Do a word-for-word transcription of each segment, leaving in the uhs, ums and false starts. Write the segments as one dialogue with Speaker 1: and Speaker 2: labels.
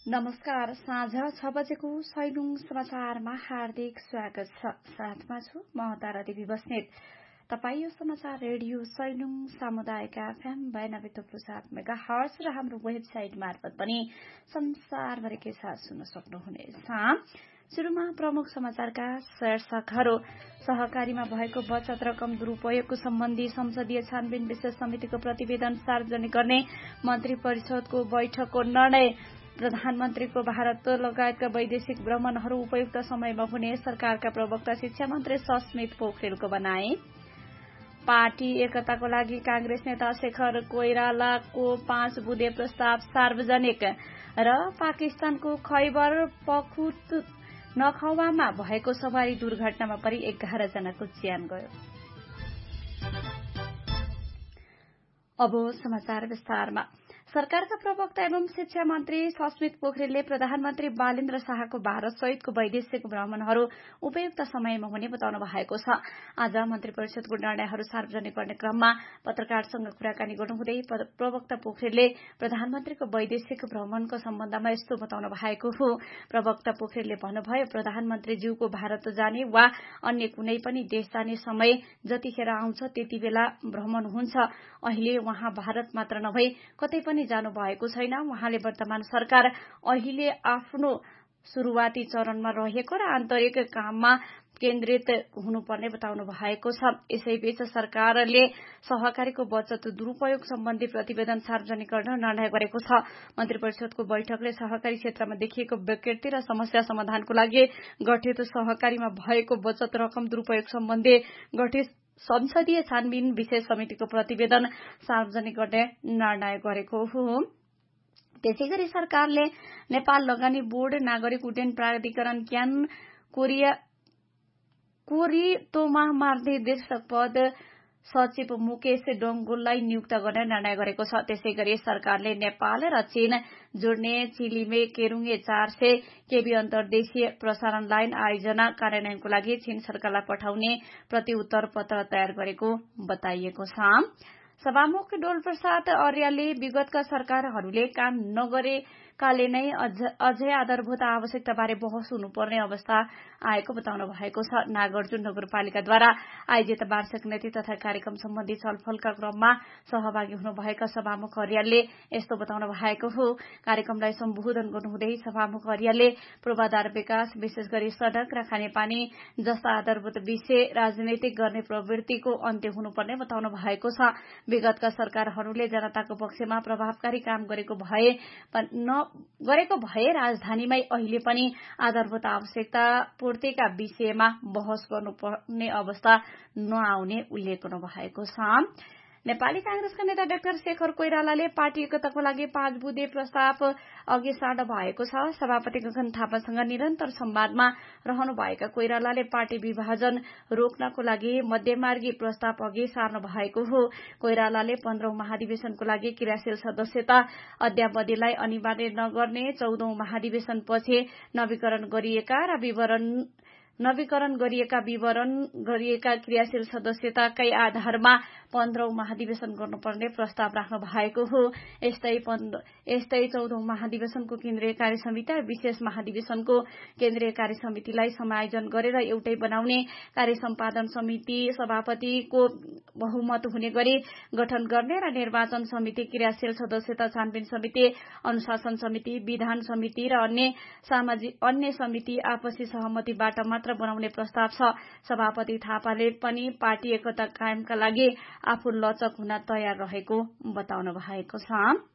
Speaker 1: नमस्कार। साँझ छ बजेको सैलुङ समाचारमा हार्दिक स्वागत छ। साथमा छु म तारा देवी बस्नेत। तपाईँ यो समाचार रेडियो सैलुङ सामुदायिक एफएम बयानब्बे थुप्रो सात मेगा हर्ज र हाम्रो वेबसाइट मार्फत पनि संसारभरिकै साथ सुन्न सक्नुहुनेछ। सुरुमा प्रमुख समाचारका शीर्षकहरू। सहकारीमा भएको बचत रकम दुरूपयोगको सम्बन्धी संसदीय छानबिन विशेष समितिको प्रतिवेदन सार्वजनिक गर्ने मन्त्री परिषदको बैठकको निर्णय। प्रधानमन्त्रीको भारत लगायतका वैदेशिक भ्रमणहरू उपयुक्त समयमा हुने सरकारका प्रवक्ता शिक्षा मन्त्री सस्मित पोखरेलको भनाई। पार्टी एकताको लागि कांग्रेस नेता शेखर कोइरालाको पाँच बुँदे प्रस्ताव सार्वजनिक र पाकिस्तानको खैबर पख्तुनख्वामा भएको सवारी दुर्घटनामा परि एघार जनाको ज्यान गयो। अब समाचार विस्तारमा। सरकारका प्रवक्ता एवं शिक्षा मन्त्री सस्मित पोखरेलले प्रधानमन्त्री बालेन्द्र शाहको भारत सहितको वैदेशिक भ्रमणहरू उपयुक्त समयमा हुने बताउनु भएको छ। आज मन्त्री परिषदको निर्णयहरू सार्वजनिक गर्ने क्रममा पत्रकारसँग कुराकानी गर्नुहुँदै प्रवक्ता पोखरेलले प्रधानमन्त्रीको वैदेशिक भ्रमणको सम्बन्धमा यस्तो बताउनु भएको हो। प्रवक्ता पोखरेलले भन्नुभयो, प्रधानमन्त्रीज्यूको भारत जाने वा अन्य कुनै पनि देश जाने समय जतिखेर आउँछ त्यति बेला भ्रमण हुन्छ। अहिले उहाँ भारत मात्र नभई कतै पनि जानु भएको छैन। उहाँले वर्तमान सरकार अहिले आफ्नो शुरूआती चरणमा रहेको र आन्तरिक काममा केन्द्रित हुनुपर्ने बताउनु भएको छ। यसैबीच सरकारले सहकारीको बचत दुरूपयोग सम्बन्धी प्रतिवेदन सार्वजनिक गर्न निर्णय गरेको छ। मन्त्री परिषदको बैठकले सहकारी क्षेत्रमा देखिएको विकृति र समस्या समाधानको लागि गठित सहकारीमा भएको बचत रकम दुरूपयोग सम्बन्धी गठित संसदीय छानबिन विशेष समितिको प्रतिवेदन सार्वजनिक गर्ने निर्णय गरेको हो। त्यसैगरी सरकारले नेपाल लगानी बोर्ड, नागरिक उड्डयन प्राधिकरण क्यान, कोरिया कोरितोमा महानिर्देशक पद सचिव मुकेश डोंगोललाई नियुक्त गर्ने निर्णय गरेको छ। त्यसैगरी सरकारले नेपाल र चीन जोड्ने चिलिमे केरुङे चार सय केबी अन्तर्देशीय प्रसारण लाइन आयोजना कार्यान्वयनको लागि चीन सरकारलाई पठाउने प्रति उत्तर पत्र तयार गरेको बताइएको छ। सभामुख डोलप्रसाद आर्यले विगतका सरकारहरूले काम नगरेकाले नै अझै आधारभूत आवश्यकताबारे बहस हुनुपर्ने अवस्था आएको बताउनु भएको छ। नागार्जुन नगरपालिकाद्वारा आयोजित वार्षिक नीति तथा कार्यक्रम सम्बन्धी छलफलका क्रममा सहभागी हुनुभएका सभामुख आर्यले यस्तो बताउनु भएको हो। कार्यक्रमलाई सम्बोधन गर्नुहुँदै सभामुख आर्यले पूर्वाधार विकास, विशेष गरी सड़क र खानेपानी जस्ता आधारभूत विषय राजनीतिक गर्ने प्रवृत्तिको अन्त्य हुनुपर्ने बताउनु भएको छ। विगतका सरकारहरूले जनताको पक्षमा प्रभावकारी काम गरेको भए गरेको भए राजधानीमै अहिले पनि आधारभूत आवश्यकता पूर्तिका विषयमा बहस गर्नुपर्ने अवस्था नआउने उल्लेख गर्नुभएको छ। नेपाली कांग्रेसका नेता डाक्टर शेखर कोइरालाले पार्टी एकताको लागि पाँच बुँदे प्रस्ताव अघि सार्नु भएको छ। सभापति गगन थापासँग निरन्तर संवादमा रहनुभएका कोइरालाले पार्टी विभाजन रोक्नको लागि मध्यमार्गी प्रस्ताव अघि सार्नु भएको हो। कोइरालाले पन्ध्रौं महाधिवेशनको लागि क्रियाशील सदस्यता अद्यावधिलाई अनिवार्य नगर्ने, चौधौं महाधिवेशनपछि नवीकरण गरिएका र विवरण नवीकरण गरिएका विवरण गरिएका क्रियाशील सदस्यताकै आधारमा पन्ध्रौं महाधिवेशन गर्नुपर्ने प्रस्ताव राख्नु भएको हो। यस्तै यस्तै चौधौं महाधिवेशनको केन्द्रीय कार्य समिति र विशेष महाधिवेशनको केन्द्रीय कार्य समितिलाई समायोजन गरेर एउटै बनाउने, कार्य सम्पादन समिति सभापतिको बहुमत हुने गरी गठन गर्ने र निर्वाचन समिति, क्रियाशील सदस्यता छानबिन समिति, अनुशासन समिति, विधान समिति र अन्य सामाजिक अन्य समिति आपसी सहमतिबाट मात्र बनाउने प्रस्ताव छ। सभापति थापाले पनि पार्टी एकता कायमका लागि आफू लचक हुन तयार रहेको बताउनु भएको छ।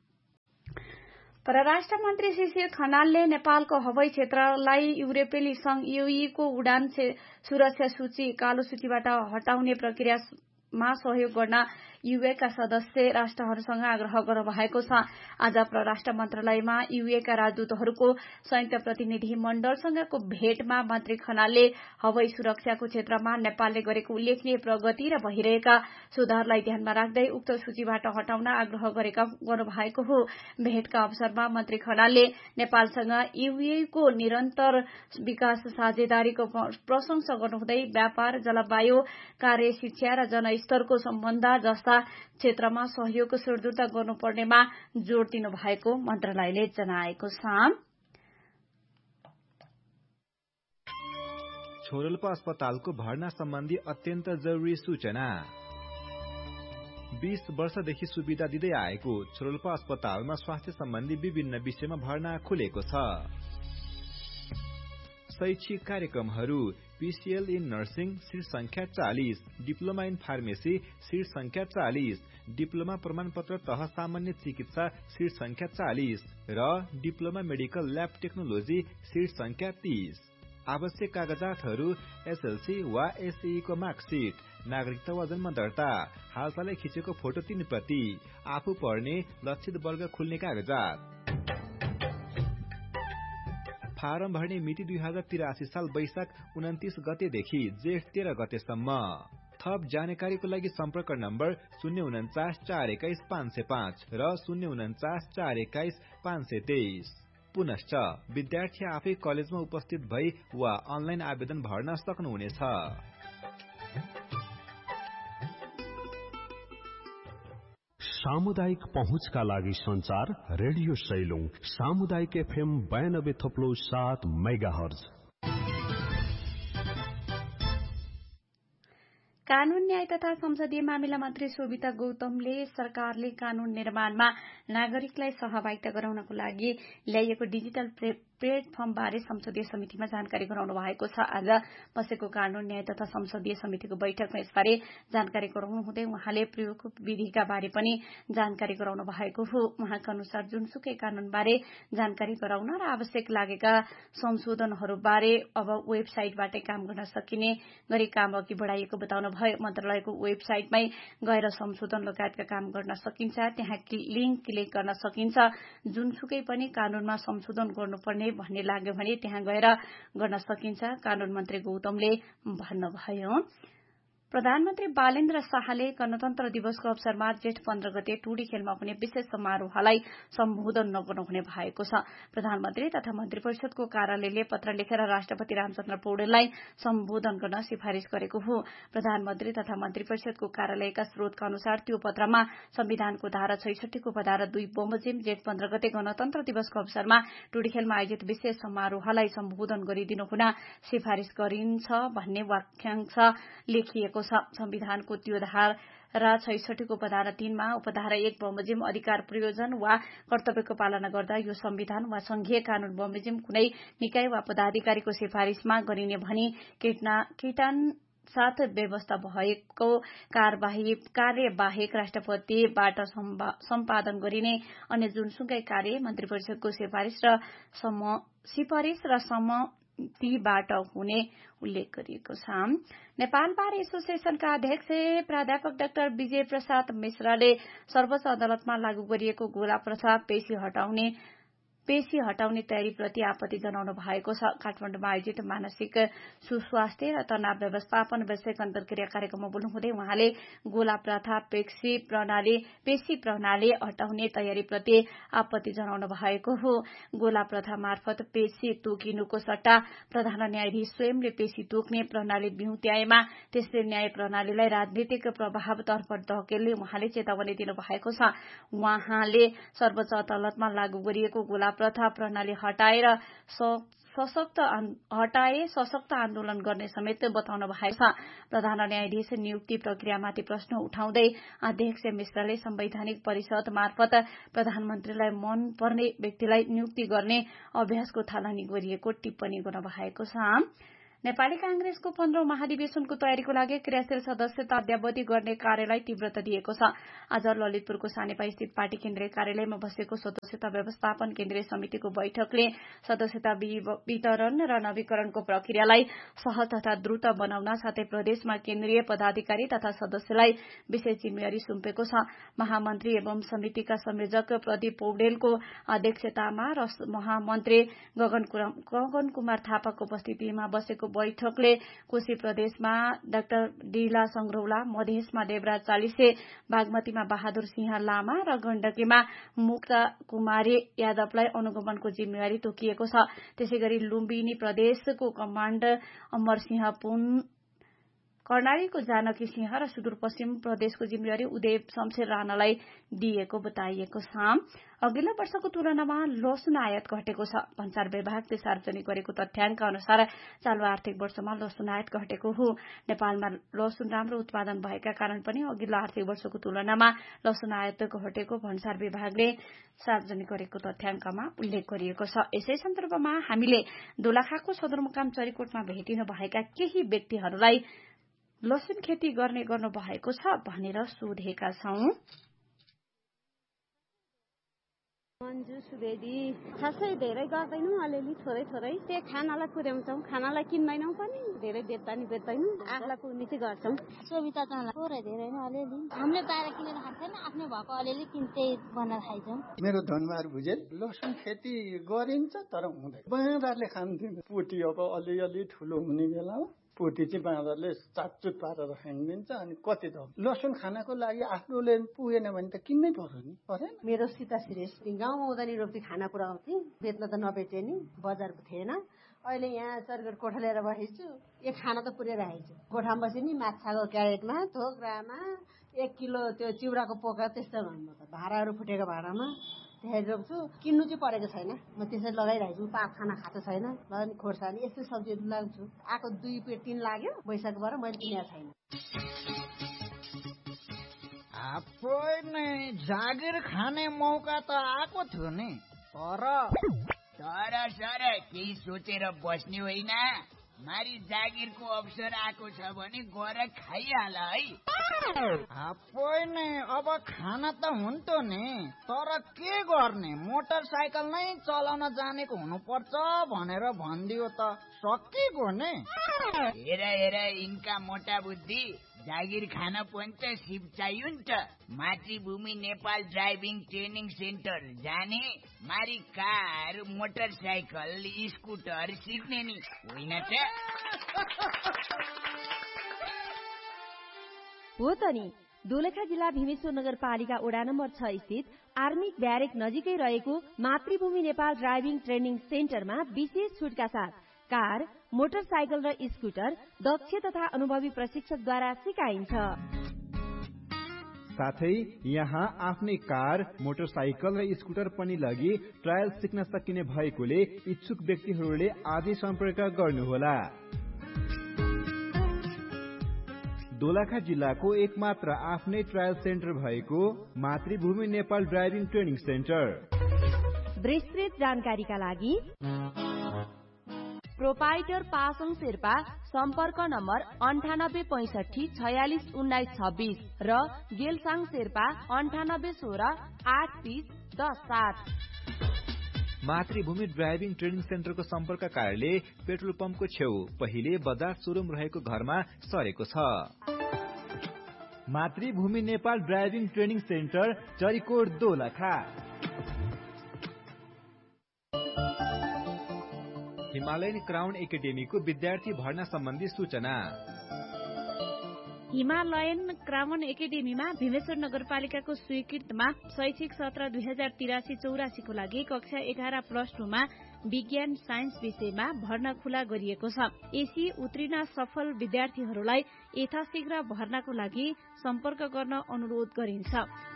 Speaker 1: परराष्ट्र मन्त्री शिशिर खनालले नेपालको हवाई क्षेत्रलाई युरोपेली संघ यूईको उडान सुरक्षा सूची कालो सूचीबाट हटाउने प्रक्रियामा सहयोग गर्न यूएका सदस्य राष्ट्रहरूसँग आग्रह गर्नुभएको छ। आज परराष्ट्र मन्त्रालयमा यूएका राजदूतहरूको संयुक्त प्रतिनिधि मण्डलसँगको भेटमा मन्त्री खनालले हवाई सुरक्षाको क्षेत्रमा नेपालले गरेको उल्लेखनीय प्रगति र भइरहेका सुधारलाई ध्यानमा राख्दै उक्त सूचीबाट हटाउन आग्रह गरेका गर्नुभएको हो। भेटका अवसरमा मन्त्री खनालले नेपालसँग यूएको निरन्तर विकास साझेदारीको प्रशंसा गर्नुहुँदै व्यापार, जलवायु, कार्य, शिक्षा र जनस्तरको सम्बन्ध जस्ता क्षेत्रमा सहयोग सुदृढ गर्नुपर्नेमा जोड़ दिनु भएको मन्त्रालयले जनाएको छ।
Speaker 2: छोरोल्पा अस्पतालको भर्ना सम्बन्धी अत्यन्त जरुरी सूचना। बीस वर्षदेखि सुविधा दिँदै आएको छोरोल्पा अस्पतालमा स्वास्थ्य सम्बन्धी विभिन्न विषयमा भर्ना खुलेको छ। शैक्षिक कार्यक्रमहरू पीसीएल इन नर्सिङ सीट संख्या चालीस, डिप्लोमा इन फार्मेसी सीट संख्या चालीस, डिप्लोमा प्रमाणपत्र तह सामान्य चिकित्सा सीट संख्या चालीस र diploma medical lab technology seat संख्या तीस। आवश्यक कागजातहरू एसएलसी वा एसई को मार्कसिट, नागरिकता वा जन्म दर्ता, हालसालै खिचेको फोटो तीन प्रति, आफू पढ्ने लक्षित वर्ग खुल्ने कागजात। फारम भर्ने मिति दुई हजार तिरासी साल वैशाख उन्तिस गतेदेखि जेठ तेह्र गतेसम्म। थप जानकारीको लागि सम्पर्क नम्बर शून्य उन्चास चार एक्काइस पाँच सय पाँच र शून्य उन्चास चार एक्काइस पाँच सय तेइस। पुनश्च विद्यार्थी आफै कलेजमा उपस्थित भई वा अनलाइन आवेदन भर्न सक्नुहुनेछ।
Speaker 3: सामुदायिक पहुँचका लागि संचार रेडियो सैलुङ सामुदायिक एफएम बयानब्बे थप्लो सात मेगाहर्ज।
Speaker 1: कानून न्याय तथा संसदीय मामिला मन्त्री शोभिता गौतमले सरकारले कानून निर्माणमा नागरिकलाई सहभागिता गराउनको लागि ल्याइएको डिजिटल प्लेटफर्म बारे संसदीय समितिमा जानकारी गराउनु भएको छ। आज बसेको कानून न्याय तथा संसदीय समितिको बैठकमा यसबारे जानकारी गराउनु हुँदै उहाँले प्रयोग विधिका बारे पनि जानकारी गराउनु भएको हो। उहाँका अनुसार जुनसुकै कानूनबारे जानकारी गराउन र आवश्यक लागेका संशोधनहरूबारे अब वेबसाइटबाटै काम गर्न सकिने गरी काम अघि बढाइएको बताउनु भयो। मन्त्रालयको वेबसाइटमै गएर संशोधन लगायतका काम गर्न सकिन्छ। त्यहाँ लिंक क्लिक गर्न सकिन्छ। जुनसुकै पनि कानूनमा संशोधन गर्नुपर्ने भन्ने लाग्यो भने त्यहाँ गएर गर्न सकिन्छ, कानून मन्त्री गौतमले भन्नुभयो। प्रधानमन्त्री बालेन्द्र शाहले गणतन्त्र दिवसको अवसरमा जेठ पन्ध्र गते टुडी खेलमा हुने विशेष समारोहलाई सम्बोधन नगर्नुहुने भएको छ। प्रधानमन्त्री तथा मन्त्री परिषदको कार्यालयले पत्र लेखेर राष्ट्रपति रामचन्द्र पौडेललाई सम्बोधन गर्न सिफारिश गरेको हो। प्रधानमन्त्री तथा मन्त्री परिषदको कार्यालयका स्रोतका अनुसार त्यो पत्रमा संविधानको धारा छैसठीको उपधारा दुई बमोजिम जेठ पन्ध्र गते गणतन्त्र दिवसको अवसरमा टुडी खेलमा आयोजित विशेष समारोहलाई सम्बोधन गरिदिनु हुन सिफारिश गरिन्छ भन्ने वाक्यांश लेखिएको छ। संविधानको त्यो धारा छैसठीको उपधारा तीनमा उपधारा एक बमोजिम अधिकार प्रयोजन वा कर्तव्यको पालना गर्दा यो संविधान वा संघीय कानून बमोजिम कुनै निकाय वा पदाधिकारीको सिफारिशमा गरिने भनी कीटान साथ व्यवस्था भएको कार्यवाही कार्यबाहेक राष्ट्रपतिबाट सम्पादन गरिने अन्य जुनसुकै कार्य मन्त्री परिषदको सिफारिश र सिफारिश र सम्मतिबाट हुने उल्लेख गरिएको छ। नेपाल बार एसोसिएशनका अध्यक्ष प्राध्यापक डाक्टर विजय प्रसाद मिश्राले सर्वोच्च अदालतमा लागू गरिएको गोला प्रथा पेशी हटाउने पेशी हटाउने तयारीप्रति आपत्ति जनाउनु भएको छ। काठमाडौँमा आयोजित मानसिक सुस्वास्थ्य र तनाव व्यवस्थापन विषयक अन्तर्क्रिया कार्यक्रममा बोल्नुहुँदै उहाँले गोला प्रथा पेशी प्रणाली पेशी प्रणाली हटाउने तयारीप्रति आपत्ति जनाउनु भएको हो। गोला प्रथा मार्फत पेशी तोकिनुको सट्टा प्रधान न्यायाधीश स्वयंले पेशी तोक्ने प्रणाली बिउत्याएमा त्यसले न्याय प्रणालीलाई राजनीतिक प्रभावतर्फ धकेल्ने उहाँले चेतावनी दिनु भएको छ। उहाँले सर्वोच्च अदालतमा लागू गरिएको गोला प्रथा प्रणाली हटाएर सशक्त हटाए सशक्त आन्दोलन गर्ने समेत बताउनु भएको छ। प्रधान न्यायाधीश नियुक्ति प्रक्रियामाथि प्रश्न उठाउँदै अध्यक्ष मिश्राले संवैधानिक परिषद मार्फत प्रधानमन्त्रीलाई मन पर्ने व्यक्तिलाई नियुक्ति गर्ने अभ्यासको थालनी गरिएको टिप्पणी गर्नु भएको छ। नेपाली कांग्रेसको पन्ध्रौं महाधिवेशनको तयारीको लागि क्रियाशील सदस्यता अद्यावधि गर्ने कार्यलाई तीव्रता दिएको छ। आज ललितपुरको सानेपा स्थित पार्टी केन्द्रीय कार्यालयमा बसेको सदस्यता व्यवस्थापन केन्द्रीय समितिको बैठकले सदस्यता वितरण र नवीकरणको प्रक्रियालाई सहज तथा द्रुत बनाउन साथै प्रदेशमा केन्द्रीय पदाधिकारी तथा सदस्यलाई विशेष जिम्मेवारी सुम्पेको छ। महामन्त्री एवं समितिका संयोजक प्रदीप पौडेलको अध्यक्षतामा र महामन्त्री गगन कुमार थापाको उपस्थितिमा बसेको बैठकले कोशी प्रदेशमा डाक्टर डीला संग्रौला, मधेसमा देवराज चालिसे, बागमतीमा बहादुर सिंह लामा र गण्डकीमा मुक्ता कुमारी यादवलाई अनुगमनको जिम्मेवारी तोकिएको छ। त्यसैगरी लुम्बिनी प्रदेशको कमाण्ड अमरसिंह पुन कर्णालीको जानकी सिंह र सुदूरपश्चिम प्रदेशको जिम्मेवारी उदय शमशेर राणालाई दिएको बताइएको छ। अघिल्लो वर्षको तुलनामा लसुन आयात घटेको छ। भन्सार विभागले सार्वजनिक गरेको तथ्याङ्क अनुसार चालु आर्थिक वर्षमा लसुन आयात घटेको हो। नेपालमा लसुन राम्रो उत्पादन भएका कारण पनि अघिल्लो आर्थिक वर्षको तुलनामा लसुन आयात घटेको भन्सार विभागले सार्वजनिक गरेको तथ्याङ्कमा उल्लेख गरिएको छ। यसै सन्दर्भमा हामीले दोलखाको सदरमुकाम चरीकोटमा भेटिनु भएका केही व्यक्तिहरूलाई लसुन खेती गर्ने गर्नु भएको छ भनेर सोधेका छौं।
Speaker 4: मन्जु सुवेदी खासै धेरै गर्दैनौँ, अलिअलि थोरै थोरै त्यही खानालाई पुर्याउँछौँ, खानालाई किन्दैनौँ पनि, धेरै बेच्दा नि बेच्दैनौँ, आफूलाई पुग्ने चाहिँ गर्छौँ।
Speaker 5: सोभिता चाहला थोरै धेरै न अलिअलि हामीले बाहिर किनेर खान्छ नि, आफ्नै भएको अलिअलि किन्दै बनाएर खाइछौँ।
Speaker 6: मेरो धनबहादुर भुजेल लसुन खेती गरिन्छ तर हुँदैन, बाँदरले खान्थ्यो। पोटी अब अलिअलि ठुलो हुने बेलामा पोटी चाहिँ बाँदरले चाटचुट पारेर खाइदिन्छ। अनि कति त लसुन खानको लागि आफ्नोले पुगेन भने त किन्नै पर्यो नि, परेन।
Speaker 4: मेरो सीता श्रेष गाउँमा हुँदा नि रोप्ती खाना पुऱ्याउँथे, बेच्न त नबेचे नि, बजार थिएन। अहिले यहाँ चरगढ कोठा लिएर बसेछु, एक खाना त पुर्याइरहेछु। कोठामा बसे नि माछाको क्यारेटमा थोक्रामा एक किलो त्यो चिउराको पोका त्यस्तो भन्नु त भाँडाहरू फुटेको भाँडामा त्यसरी रोप्छु। किन्नु चाहिँ परेको छैन, म त्यसरी लगाइरहेछु। पाप खाना खाएको छैन, लगानी खोर्सानी यस्तै सब्जीहरू लाग्छु। आएको दुई पेट तिन लाग्यो वैशाखबाट, मैले किनेको छैन।
Speaker 7: आफै नै जागिर खाने मौका त आएको थियो नि, तर
Speaker 8: तर सर केही सोचेर बस्ने होइन। मारी जागिरको अवसर आएको छ भने गएर खाइहाल है।
Speaker 7: आफै नै अब खाना त हुन्थ्यो नि, तर के गर्ने, मोटरसाइकल नै चलाउन जानेको हुनुपर्छ भनेर भनिदियो त सकिगयो नि।
Speaker 8: हेर हेर यिनका मोटा बुद्धि, जागिर खान पनि त सिप चाहियो नि त। मातृभूमि नेपाल ड्राइभिङ ट्रेनिङ सेन्टर जाने, मारी कार मोटरसाइकल स्कुटर सिक्ने नि होइन त।
Speaker 9: हो त नि। दोलखा जिल्ला भीमेश्वर नगरपालिका वडा नम्बर छ स्थित आर्मी ब्यारेक नजिकै रहेको मातृभूमि नेपाल ड्राइभिङ ट्रेनिङ सेन्टरमा विशेष छुटका साथ कार, मोटरसाइकल र स्कुटर दक्ष तथा अनुभवी प्रशिक्षकद्वारा सिकाइन्छ।
Speaker 2: साथै यहाँ आफ्नै कार, मोटरसाइकल र स्कुटर पनि लगी ट्रायल सिक्न सकिने भएकोले इच्छुक व्यक्तिहरूले आजै सम्पर्क गर्नुहोला। दोलखा जिल्लाको एकमात्र आफ्नै ट्रायल सेन्टर भएको मातृभूमि नेपाल ड्राइभिङ ट्रेनिङ सेन्टर।
Speaker 9: विस्तृत जानकारीका लागि प्रोपाइटर पासङ शेर्पा सम्पर्क नम्बर अन्ठानब्बे पैंसठी छयालिस उन्नाइस छब्बीस र गेलसाङ शेर्पा अन्ठानब्बे सोह्र आठ तीस दस सात।
Speaker 2: मातृभूमि ड्राइभिङ ट्रेनिङ सेन्टरको सम्पर्क कार्यालय पेट्रोल पम्पको छेउ पहिले बजाज सोरुम रहेको घरमा सरेको छ। मातृभूमि Nepal driving training centre Charikot Dolakha. Himalayan crown एकाडेमीको विद्यार्थी भर्ना सम्बन्धी सूचना।
Speaker 1: हिमालयन क्राउन एकाडेमीमा भीमेश्वर नगरपालिकाको स्वीकृतमा शैक्षिक सत्र दुई हजार तिरासी चौरासीको लागि कक्षा एघार प्लस टूमा विज्ञान साइन्स विषयमा भर्ना खुला गरिएको छ। एसी उत्तीर्ण सफल विद्यार्थीहरूलाई यथाशीघ्र भर्नाको लागि सम्पर्क गर्न अनुरोध गरिन्छ।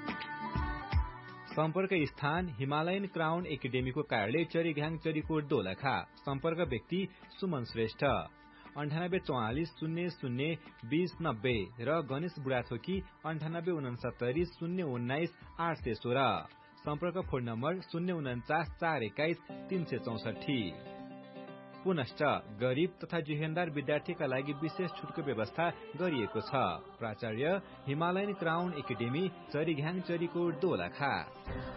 Speaker 2: सम्पर्क स्थान हिमालयन क्राउन एकाडेमीको कार्यालय चरीघ्याङ चरीकोट दोलखा। सम्पर्क व्यक्ति सुमन श्रेष्ठ अन्ठानब्बे चौवालिस शून्य शून्य बीस नब्बे र गणेश बुढाथोकी अन्ठानब्बे उनसत्तरी शून्य उन्नाइस आठ सय सोह्र। सम्पर्क फोन नम्बर शून्य उन्चास चार एक्काइस तीन सय चौसठी। पुनश्च गरीब तथा जिहेन्दार विद्यार्थीका लागि विशेष छुटको व्यवस्था गरिएको छ। प्राचार्य Himalayan crown academy चरीघ्याङ Charikot Dolakha.